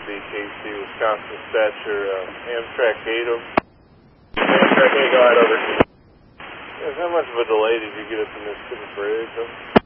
BKC, Wisconsin Dispatcher, Amtrak 8. Amtrak 8, go ahead, over. Yes, how much of a delay did you get at the Mississippi Bridge?